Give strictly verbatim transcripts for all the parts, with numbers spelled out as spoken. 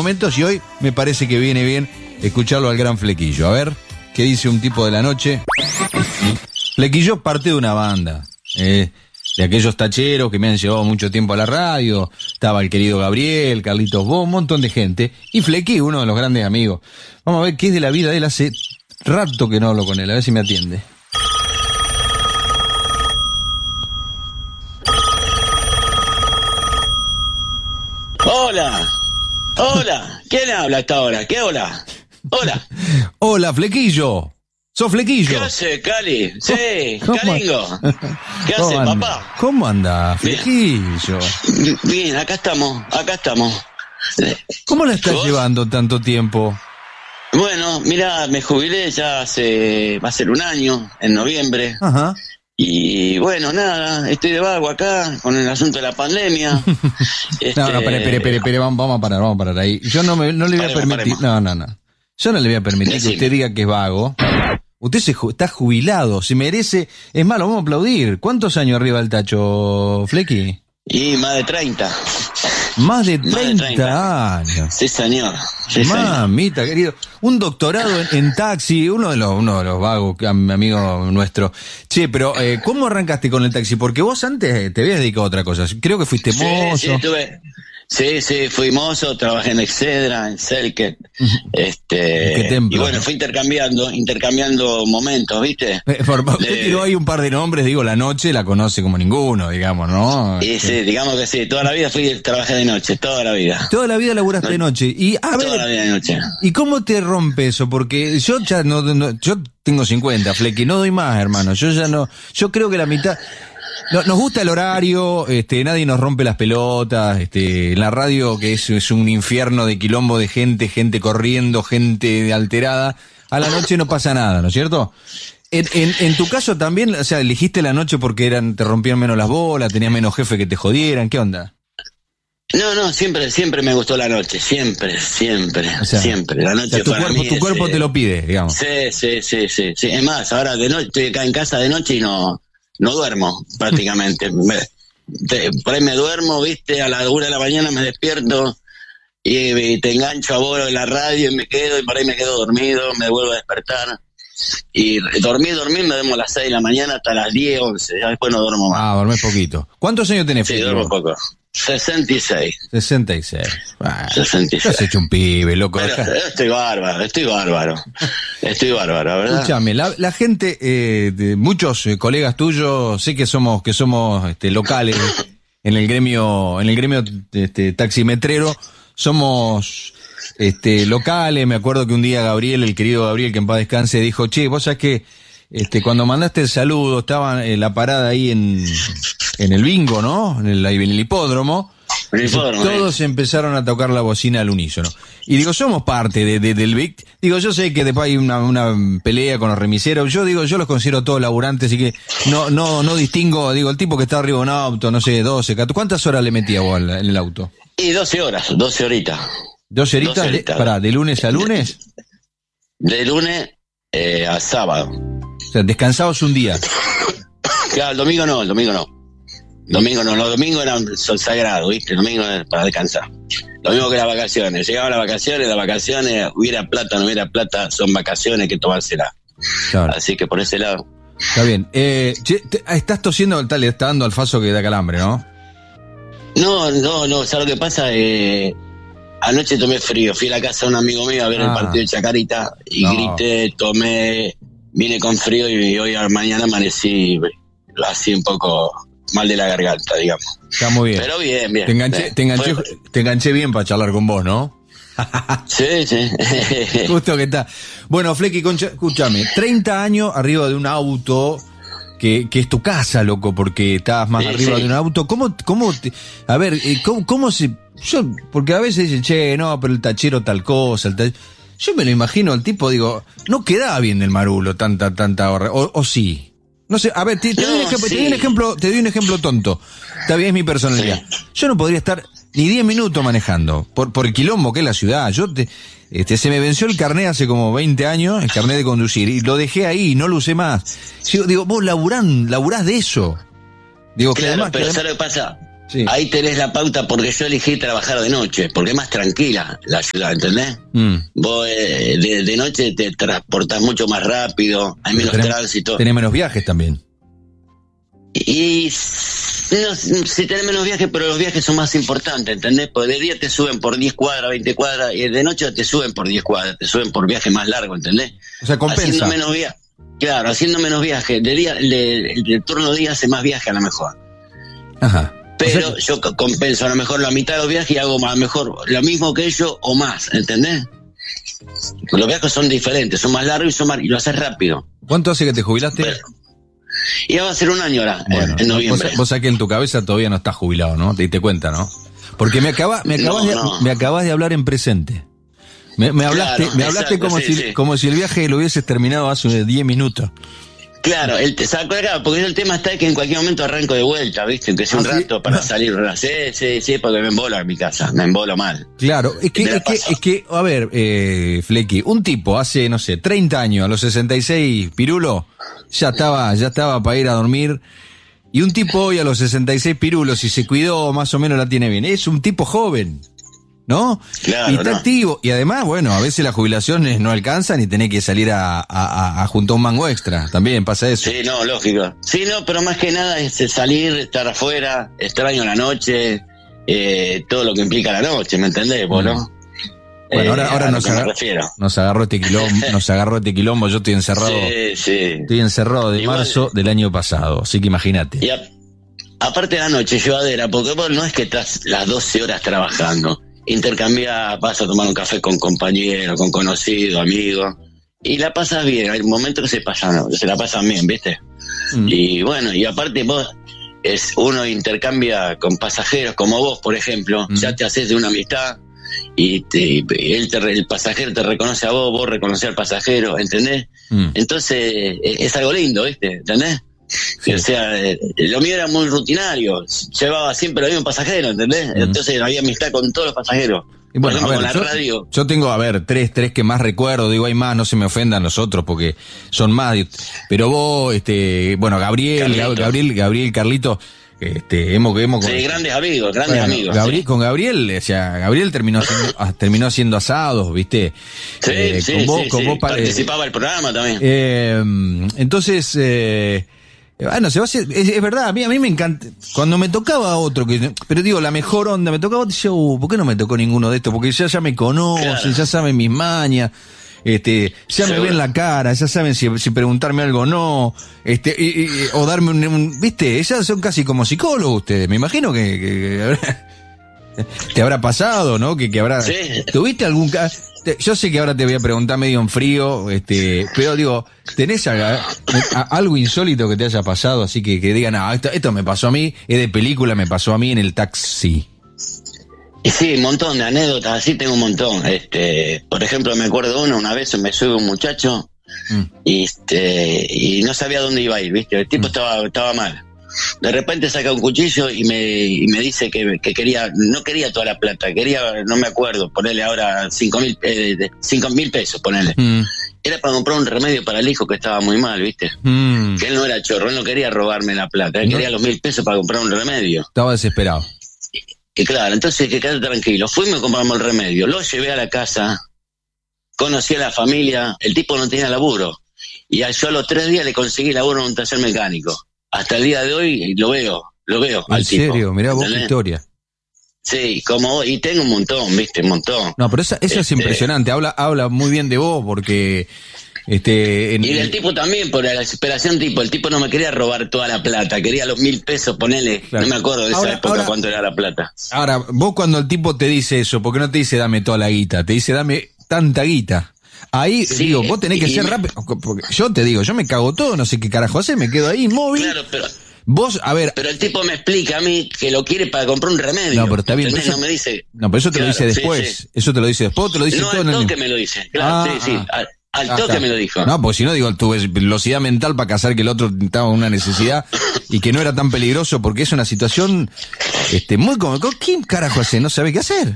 momentos y hoy me parece que viene bien escucharlo al gran Flequillo. A ver, ¿qué dice un tipo de la noche? Flequillo parte de una banda, eh, de aquellos tacheros que me han llevado mucho tiempo a la radio. Estaba el querido Gabriel, Carlitos Bo, un montón de gente. Y Flequi, uno de los grandes amigos. Vamos a ver qué es de la vida de él. Hace rato que no hablo con él, a ver si me atiende. Hola, hola, ¿quién habla a esta hora? ¿Qué hola? Hola. Hola, Flequillo. ¿Sos Flequillo? ¿Qué hace, Cali? Sí, ¿Cómo? Calingo. ¿Qué hace, anda? papá? ¿Cómo anda, Flequillo? Bien, acá estamos, acá estamos. ¿Cómo la estás ¿Vos? llevando tanto tiempo? Bueno, mira, me jubilé ya hace, va a ser un año, en noviembre. Ajá. Y bueno, nada, estoy de vago acá con el asunto de la pandemia. Este... No, no, espere, espere, espere, espere, vamos, vamos a parar, vamos a parar ahí. Yo no, me, no le voy a Paremos, permitir, paremos. no, no, no. Yo no le voy a permitir Decime. que usted diga que es vago. Usted se ju- está jubilado, se merece, es más, lo vamos a aplaudir. ¿Cuántos años arriba del tacho, Flequi? Y más de treinta. Más de Más de treinta, treinta. años. Sí, señor. Sí, señor. Mamita, querido. Un doctorado en, en taxi, uno de los uno de los vagos, am- amigo nuestro. Che, pero eh, ¿cómo arrancaste con el taxi? Porque vos antes te habías dedicado a otra cosa. Creo que fuiste Sí, mozo. sí, tuve. Sí, sí, fui mozo, trabajé en Excedra, en Selket, este, Qué templo, y bueno, ¿no? fui intercambiando, intercambiando momentos, ¿viste? Eh, por- Usted Le- tiró ahí un par de nombres, digo, la noche la conoce como ninguno, digamos, ¿no? Y sí, digamos que sí, toda la vida fui, trabajé de noche, toda la vida. Toda la vida laburaste de noche. Y a Toda la ver, vida de noche. ¿y cómo te rompe eso? Porque yo ya no, no- yo tengo cincuenta, Flequi, no doy más, hermano. Yo ya no, yo creo que la mitad. No, nos gusta el horario, este, nadie nos rompe las pelotas, este, en la radio que es, es un infierno de quilombo de gente, gente corriendo, gente alterada, a la noche no pasa nada, ¿no es cierto? En, en, en tu caso también, o sea, elegiste la noche porque eran, te rompían menos las bolas, tenías menos jefe que te jodieran, ¿qué onda? No, no, siempre, siempre me gustó la noche, siempre, siempre, O sea, siempre. La O noche sea, tu para cuerpo, mí tu es, cuerpo eh, te lo pide, digamos. Sí, sí, sí, sí, sí. Es más, ahora de noche, estoy acá en casa de noche y no, no duermo prácticamente. me, te- por ahí me duermo, viste, a la una de la mañana me despierto y, y te engancho a vos en la radio y me quedo, y por ahí me quedo dormido, me vuelvo a despertar. Y dormir, dormir, me duermo a las seis de la mañana hasta las diez, once, ya después no duermo más. Ah, dormís poquito. ¿Cuántos años tenés, Sí, Flequi, duermo vos? poco. sesenta y seis. sesenta y seis. Ah, sesenta y te has seis. hecho un pibe, loco. Pero Dejá- estoy bárbaro, estoy bárbaro. Estoy bárbaro, ¿verdad? Escúchame, la, la gente, eh, de muchos eh, colegas tuyos, sé que somos que somos este, locales en el gremio, en el gremio este, taximetrero, somos este, locales. Me acuerdo que un día Gabriel, el querido Gabriel, que en paz descanse, dijo, che, vos sabés que este, cuando mandaste el saludo, estaba en la parada ahí en, en el bingo, ¿no? En el, ahí en el hipódromo. El hipódromo, Todos empezaron a tocar la bocina al unísono. Y digo, somos parte de, de- del V I C. Digo, yo sé que después hay una, una pelea con los remiseros. Yo digo, yo los considero todos laburantes, así que no, no, no distingo. Digo, el tipo que está arriba de un auto, no sé, doce, catorce. ¿Cuántas horas le metía vos al- en el auto? Y doce horas, doce horitas. ¿doce horitas? doce De, horitas. pará, ¿de lunes a lunes? De lunes eh, a sábado. O sea, descansabas un día. Claro, el domingo no, el domingo no. Domingo no, los domingos eran son sagrados, ¿viste? El domingo era para descansar. Lo mismo que las vacaciones. Llegaban las vacaciones, las vacaciones, hubiera plata, no hubiera plata, son vacaciones, hay que tomársela. Claro, Así que por ese lado. está bien. Eh, che, te- ah, estás tosiendo, tal, le está dando al faso que da calambre, ¿no? No, no, no, ¿sabes lo que pasa? Eh, anoche tomé frío, fui a la casa de un amigo mío a ver Ah. el partido de Chacarita y No. grité, tomé, vine con frío y hoy a la mañana amanecí así un poco mal de la garganta, digamos. Está muy bien. Pero bien, bien. Te enganché, bien. te enganché, Fue- te enganché bien para charlar con vos, ¿no? Sí, sí. Justo que está. Bueno, Flequi, concha, escúchame, treinta años arriba de un auto que, que es tu casa, loco, porque estás más Sí, arriba sí. de un auto. ¿Cómo, cómo te, a ver, eh, ¿cómo, cómo se, yo, porque a veces dicen, che, no, pero el tachero tal cosa, el tach- yo me lo imagino, el tipo, digo, no quedaba bien del marulo tanta, tanta hora, o, o sí. No sé, a ver, te, te doy un No, ejemplo, te sí. doy un ejemplo, te doy un ejemplo tonto. Está bien, es mi personalidad. Yo no podría estar ni diez minutos manejando, por, por el quilombo que es la ciudad. Yo te, este, se me venció el carnet hace como veinte años, el carnet de conducir, y lo dejé ahí y no lo usé más. Yo digo, vos laburán, laburás de eso. Digo, que Claro, además, pero que ¿sabes lo que pasa? Sí. Ahí tenés la pauta porque yo elegí trabajar de noche, porque es más tranquila la ciudad, ¿entendés? Mm. Vos eh, de, de noche te transportás mucho más rápido, hay menos tenés, tránsito. Tenés menos viajes también. Y no, sí tenés menos viajes, pero los viajes son más importantes, ¿entendés? Porque de día te suben por diez cuadras, veinte cuadras, y de noche te suben por diez cuadras, te suben por viaje más largo, ¿entendés? O sea, compensa. Haciendo menos viaje. Claro, haciendo menos viaje. De día, de, el, el turno de día hace más viaje a lo mejor. Ajá. Pero o sea, yo compenso a lo mejor la mitad de los viajes y hago a lo mejor lo mismo que ellos o más, ¿entendés? Los viajes son diferentes, son más largos y, son más, y lo haces rápido. ¿Cuánto hace que te jubilaste? Pero, y ya va a ser un año ahora, bueno, en, en noviembre. Vos, vos sabés que en tu cabeza todavía no estás jubilado, ¿no? Te diste cuenta, ¿no? Porque me, acaba, me, acabas, no, de, no. me acabas de hablar en presente. Me, me hablaste, claro, me hablaste exacto, como, sí, si, sí. como si el viaje lo hubieses terminado hace diez minutos. Claro, él te sacó acá, porque el tema está que en cualquier momento arranco de vuelta, ¿viste? Que sea un ¿Ah, sí? rato para salir. Sí, sí, sí, porque me embolo en mi casa, me embolo mal. Claro, es que, es que, es que, a ver, eh, Flequi, un tipo hace, no sé, treinta años, a los sesenta y seis, pirulo, ya estaba, ya estaba para ir a dormir. Y un tipo hoy a los sesenta y seis pirulos, si se cuidó, más o menos la tiene bien. Es un tipo joven, ¿no? Claro, y está no. activo. Y además, bueno, a veces las jubilaciones no alcanzan y tenés que salir a, a, a, a juntar un mango extra. También pasa eso. Sí, no, lógico. Sí, no, pero más que nada es salir, estar afuera, extraño la noche, eh, todo lo que implica la noche, ¿me entendés? ¿Vos, no? Bueno, ahora, eh, ahora nos, me agar, refiero. nos agarró este quilombo, nos agarró este quilombo, yo estoy encerrado. Sí, sí. Estoy encerrado de Igual, marzo del año pasado, así que imagínate. Y a, aparte de la noche, llevadera, porque vos no es que estás las doce horas trabajando. Intercambia, vas a tomar un café con compañeros, con conocidos, amigos, y la pasas bien. Hay momentos que se pasan, se la pasan bien, ¿viste? Mm. Y bueno, y aparte vos, es uno intercambia con pasajeros como vos, por ejemplo, mm. ya te haces de una amistad y te, él te, el pasajero te reconoce a vos, vos reconoces al pasajero, ¿entendés? Mm. Entonces es algo lindo, ¿viste? ¿Entendés? Sí. O sea, eh, lo mío era muy rutinario, llevaba siempre los mismos pasajeros, ¿entendés? Mm. Entonces había amistad con todos los pasajeros. Y bueno, por ejemplo, a ver, con la yo, radio. Yo tengo, a ver, tres, tres que más recuerdo, digo, hay más, no se me ofendan los otros porque son más, pero vos, este, bueno, Gabriel, Carlito. Gabriel, Gabriel, Carlito, este, hemos, hemos sí, grandes amigos, grandes bueno, amigos. Gabriel, sí. Con Gabriel, o sea, Gabriel terminó haciendo, terminó haciendo asados, ¿viste? Sí, eh, sí, con vos, sí, con sí. vos participaba eh, el programa también. Eh, entonces, eh, bueno, se va a hacer, es, es verdad, a mí, a mí me encanta, cuando me tocaba otro, que, pero digo, la mejor onda, me tocaba otro, y decía, uh, ¿por qué no me tocó ninguno de estos? Porque ya, ya me conocen, claro. Ya saben mis mañas, este, ya Seguro. Me ven la cara, ya saben si, si preguntarme algo o no, este, y, y, o darme un, un, viste, ellas son casi como psicólogos ustedes, me imagino que, que, que te habrá pasado, ¿no? Que, que habrá, sí. ¿Tuviste algún caso? Yo sé que ahora te voy a preguntar medio en frío, este, pero digo, ¿tenés a, a, algo insólito que te haya pasado? Así que, que digan, ah, esto, esto me pasó a mí, es de película, me pasó a mí en el taxi. Sí, un montón de anécdotas, así tengo un montón. Este, por ejemplo, me acuerdo uno, una vez me sube un muchacho mm. y, este, y no sabía dónde iba a ir, ¿viste? El tipo mm. estaba, estaba mal. De repente saca un cuchillo y me, y me dice que, que quería, no quería toda la plata, quería, no me acuerdo, ponerle ahora cinco mil, eh, cinco mil pesos, ponerle. Mm. Era para comprar un remedio para el hijo que estaba muy mal, ¿viste? Mm. Que él no era chorro, él no quería robarme la plata, él no. quería los mil pesos para comprar un remedio. Estaba desesperado. Y, y claro, entonces que quedate tranquilo, fuimos y compramos el remedio, lo llevé a la casa, conocí a la familia, el tipo no tenía laburo, y yo a los tres días le conseguí laburo en un taller mecánico. Hasta el día de hoy lo veo, lo veo al tipo. ¿En serio? Mirá vos qué historia. Sí, como y tengo un montón, viste, un montón. No, pero esa, eso este, es impresionante, habla habla muy bien de vos porque... este en, Y del tipo también, por la desesperación tipo, el tipo no me quería robar toda la plata, quería los mil pesos, ponele, claro. No me acuerdo de esa ahora, época ahora, cuánto era la plata. Ahora, vos cuando el tipo te dice eso, ¿por qué no te dice dame toda la guita? Te dice dame tanta guita. Ahí, sí, digo, vos tenés que ser rápido, porque yo te digo, yo me cago todo, no sé qué carajo hacer, me quedo ahí inmóvil. Claro, pero... Vos, a ver... Pero el tipo me explica a mí que lo quiere para comprar un remedio. No, pero está bien. Eso, no me dice... No, pero eso te claro, lo dice después. Sí, sí. Eso te lo dice después, te lo dice no, todo al en el... toque me lo dice. Claro, ah, sí, sí. Ah. Al, al ah, toque está. me lo dijo. No, pues si no, digo, tu velocidad mental para cazar que el otro estaba en una necesidad y que no era tan peligroso porque es una situación este muy como... ¿Quién carajo hace? No sabe qué hacer.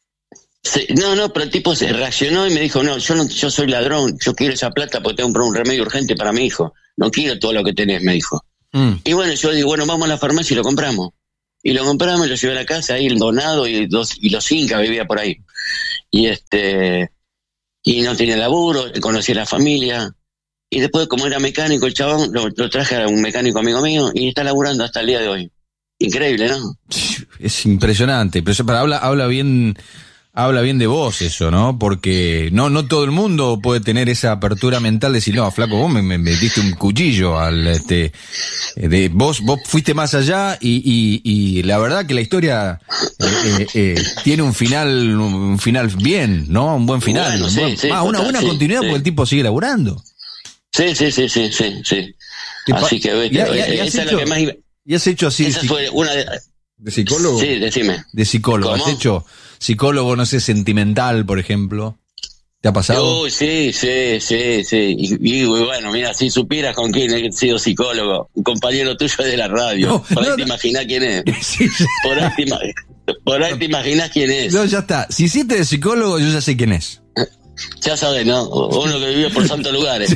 Sí, no, no, pero el tipo se reaccionó y me dijo, no, yo no, yo soy ladrón, yo quiero esa plata porque tengo que comprar un remedio urgente para mi hijo. No quiero todo lo que tenés, me dijo. Mm. Y bueno, yo digo, bueno, vamos a la farmacia y lo compramos. y lo compramos y lo llevé a la casa, ahí el Donado y, dos, y los Incas vivía por ahí. Y este y no tenía laburo, conocí a la familia, y después como era mecánico el chabón, lo, lo traje a un mecánico amigo mío y está laburando hasta el día de hoy. Increíble, ¿no? Es impresionante, pero, pero habla, habla bien, habla bien de vos eso, ¿no? Porque no, no todo el mundo puede tener esa apertura mental de decir, no, flaco, vos me, me metiste un cuchillo al, este, de, vos, vos fuiste más allá y, y, y la verdad que la historia eh, eh, eh, tiene un final, un final bien, ¿no? Un buen final. Bueno, un sí, buen, sí, ah, una total, buena sí, continuidad sí. porque el tipo sigue laburando. Sí, sí, sí, sí, sí, sí. Así que, viste, ya, ya, ya esa es hecho, lo que más iba. ¿Y has hecho así? Esa fue una de... ¿De psicólogo? Sí, decime. De psicólogo. ¿Cómo? ¿Has hecho psicólogo, no sé, sentimental, por ejemplo? ¿Te ha pasado? Uy, sí, sí, sí, sí. Y, y bueno, mira, si supieras con quién he sido psicólogo, un compañero tuyo de la radio. No, por ahí no, te no. imaginás quién es. Sí, sí. Por ahí te, ima- por ahí te imaginás quién es. No, ya está. Si hiciste de psicólogo, yo ya sé quién es. Ya sabes, ¿no? Uno que vive por santos lugares.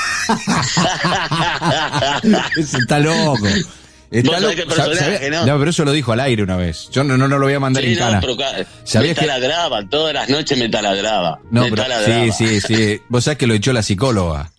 Ese está loco. Está Vos sabés qué personaje, ¿sabés? ¿no? No, pero eso lo dijo al aire una vez. Yo no, no, no lo voy a mandar Sí, en no, cana. pero ca- me ¿Sabías que- taladraba, todas las noches me taladraba. No, me pero taladraba. sí, sí, sí. Vos sabés que lo echó la psicóloga.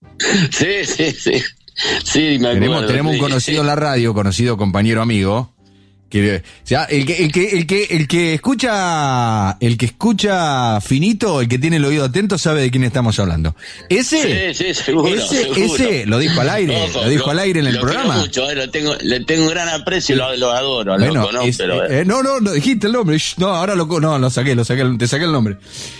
Sí, sí, sí. Sí, me acuerdo. Tenemos, tenemos un sí, conocido sí. en la radio, conocido compañero amigo, que, o sea, el que, el que, el que, el que escucha, el que escucha finito, el que tiene el oído atento, sabe de quién estamos hablando. Ese, Sí, sí, seguro, ese, seguro. ese lo dijo al aire, Ojo, lo dijo lo- al aire en el lo quiero programa. mucho, eh, lo tengo, le tengo un gran aprecio y lo, lo adoro, al Bueno, loco, ¿no? es- Pero, eh, eh, no, no, no dijiste el nombre. Shh, no, ahora lo, no, lo saqué, lo saqué, te saqué el nombre.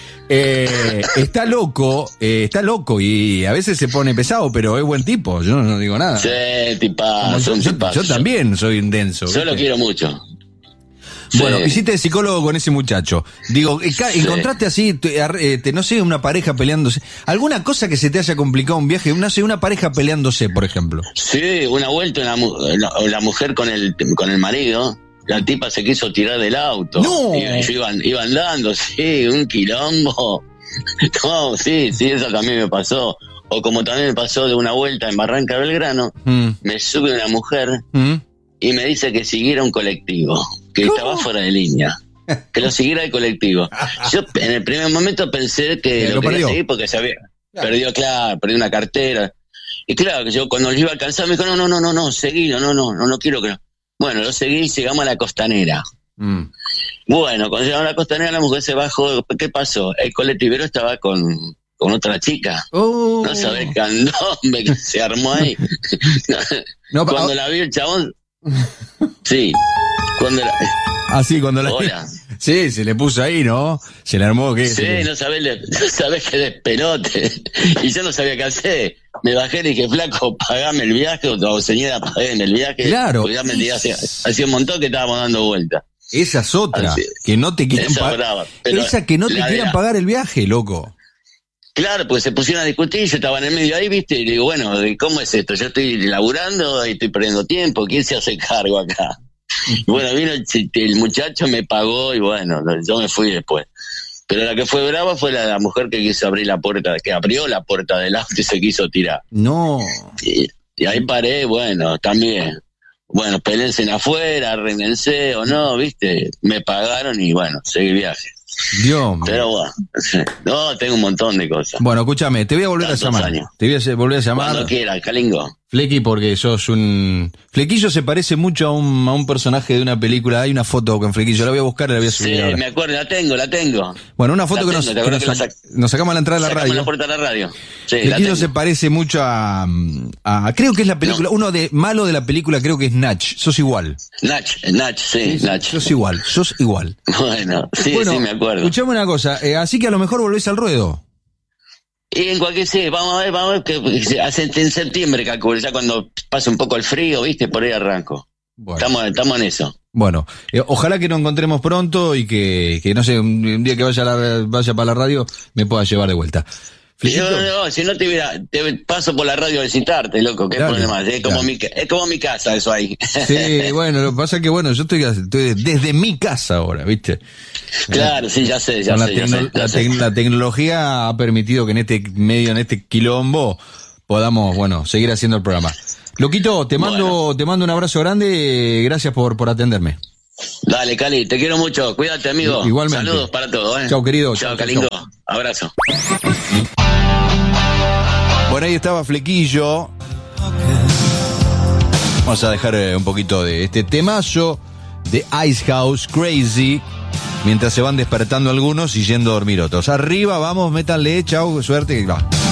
Eh, está loco, eh, está loco y a veces se pone pesado, pero es buen tipo. Yo no, no digo nada. sí, tipazo, yo, un yo- tipazo. yo también soy un denso. Yo lo ¿viste? quiero mucho. Bueno, Sí. hiciste de psicólogo con ese muchacho. Digo, eh, ca- Sí. encontraste así, te, ar- eh, te- no sé, una pareja peleándose. ¿Alguna cosa que se te haya complicado un viaje? No sé, una pareja peleándose, por ejemplo. Sí, una vuelta la, mu- la, la mujer con el con el marido, la tipa se quiso tirar del auto. ¡No! Y, y yo iba, iba andando, sí, un quilombo. No, sí, sí, eso también me pasó. O como también me pasó de una vuelta en Barranca Belgrano, Mm, me sube una mujer mm. y me dice que siguiera un colectivo, que ¿Cómo? estaba fuera de línea. Que lo siguiera el colectivo. Yo en el primer momento pensé que Eh, lo, lo quería perdió. seguir porque se había Claro. perdió, claro, perdió una cartera. Y claro, que yo cuando lo iba a alcanzar me dijo, no, no, no, no, no, seguilo, no, no, no, no quiero que... Bueno, lo seguí y llegamos a la Costanera. Mm. Bueno, cuando llegamos a la Costanera la mujer se bajó. ¿Qué pasó? El colectivero estaba con, con otra chica. Oh. No sabés el candombe que se armó ahí. No, pa- Cuando la vio el chabón... Sí, cuando la... Así, cuando la. Hola. Sí, se le puso ahí, ¿no? Se le armó que. Sí, no sabés, le- no sabés qué despelote. Y yo no sabía qué hacer. Me bajé y le dije, flaco, pagame el viaje, o, o señora, pagame el viaje. Claro. Porque ya me tiré hacía, hacía un montón que estábamos dando vueltas. Esa es otra. Así. Que no te quieran Esa pagar. brava, pero Esa que no te la de quieran la- pagar el viaje, loco. Claro, pues se pusieron a discutir, yo estaba en el medio ahí, viste, y le digo, bueno, ¿cómo es esto? Yo estoy laburando y estoy perdiendo tiempo, ¿quién se hace cargo acá? Y bueno, vino el, ch- el muchacho, me pagó y bueno, yo me fui después. Pero la que fue brava fue la, la mujer que quiso abrir la puerta, que abrió la puerta del auto y se quiso tirar. No. Y, y ahí paré, bueno, también. Bueno, pelense en afuera, arréglense o no, viste, me pagaron y bueno, seguí viaje. Dios mío. Pero bueno, no, tengo un montón de cosas. Bueno, escúchame, te voy a volver Tantos a llamar. años. Te voy a se- volver a Cuando llamar. quiera, Calingo. Flequi, porque sos un... Flequillo se parece mucho a un, a un personaje de una película. Hay una foto con Flequillo, la voy a buscar y la voy a subir Sí, ahora. me acuerdo, la tengo, la tengo. Bueno, una foto La que, tengo, nos, ¿te que acuerdas nos, que la sac- nos sacamos a la entrada de la Sacame radio. la puerta de la radio. Sí, la Flequillo tengo. se parece mucho a, a... Creo que es la película... Uno de malo de la película creo que es Natch. Sos igual. Nach, Nach, sí, Nach. Sos igual, sos igual. Bueno, sí, bueno, sí, me acuerdo. escuchame una cosa. eh, así que a lo mejor volvés al ruedo. Y en cualquier, sí, vamos a ver, vamos a ver, que se hace en septiembre, calculo, ya cuando pasa un poco el frío, viste, por ahí arranco. Bueno. Estamos, estamos en eso. Bueno, eh, ojalá que nos encontremos pronto y que, que no sé, un, un día que vaya, a la, vaya para la radio me pueda llevar de vuelta. Flequillo, Yo, no, si no te hubiera, te paso por la radio a visitarte, loco, qué Dale, problema. Es como, dale. mi, ca- es como mi casa eso ahí. sí, bueno, lo que pasa es que bueno, yo estoy, estoy desde mi casa ahora, ¿viste? Claro, sí, ya sé, ya Con la, sé, ya tecno- sé, ya la, sé. tec- la tecnología ha permitido que en este medio, en este quilombo, podamos, bueno, seguir haciendo el programa. Loquito, te mando, bueno. te mando un abrazo grande, gracias por, por atenderme. Dale, Cali, te quiero mucho, cuídate, amigo. Igualmente. Saludos para todos, ¿eh? Chau, querido. Chau, Calingo. Abrazo. Bueno, ahí estaba Flequillo. Vamos a dejar un poquito de este temazo de Icehouse, Crazy, mientras se van despertando algunos y yendo a dormir otros. Arriba, vamos, métanle, chau, suerte, va.